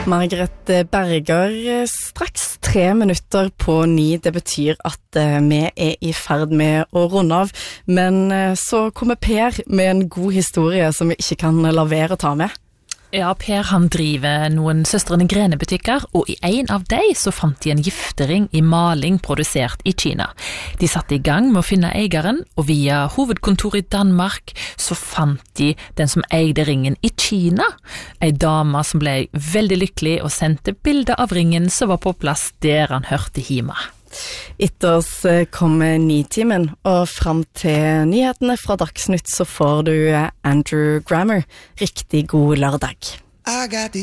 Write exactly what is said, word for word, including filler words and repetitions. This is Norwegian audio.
Margaret Berger, straks tre minutter på ni. Det betyr at uh, vi er i ferd med å runde av. Men uh, så kommer Per med en god historie som vi ikke kan la være å ta med. Ja, Per han driver noen søstrene Grene-butikker, og i en av dem så fant de en giftering i maling produsert i Kina. De satte i gang med å finne eieren, og via hovedkontoret i Danmark så fant de den som eide ringen i Kina. En dame som ble veldig lykkelig og sendte bilder av ringen som var på plass der han hørte hjemme. Etter oss kommer Nitimen, og frem til nyhetene fra Dagsnytt så får du Andrew Grammer. Riktig god lørdag.